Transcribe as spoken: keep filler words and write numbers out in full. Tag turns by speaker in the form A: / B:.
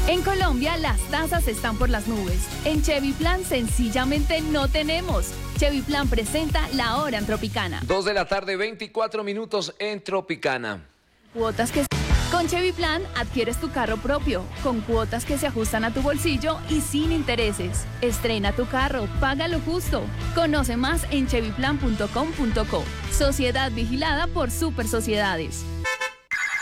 A: En Colombia, las tasas están por las nubes. En Chevy Plan, sencillamente no tenemos. Chevy Plan presenta La Hora en Tropicana.
B: Dos de la tarde, veinticuatro minutos en Tropicana.
A: Cuotas que... Con Chevy Plan, adquieres tu carro propio, con cuotas que se ajustan a tu bolsillo y sin intereses. Estrena tu carro, págalo justo. Conoce más en chevy plan punto com punto co. Sociedad vigilada por Super Sociedades.